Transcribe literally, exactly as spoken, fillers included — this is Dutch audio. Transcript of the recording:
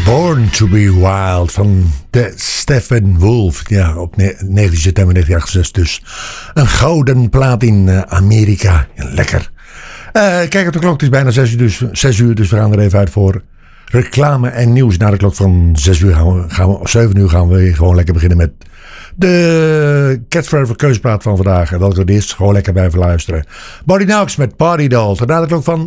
Born to be Wild van de Stephen Wolf. Ja, op negentien september negentien achtenzestig dus. Een gouden plaat in uh, Amerika. Ja, lekker. Uh, kijk op de klok, het is bijna zes uur, dus, zes uur, dus we gaan er even uit voor reclame en nieuws. Na de klok van zes uur gaan we, gaan we, of zeven uur gaan we gewoon lekker beginnen met de Cat Forever keuzeplaat van vandaag. En welke het is, gewoon lekker blijven luisteren. Body Knox met Party Doll. Tot na de klok van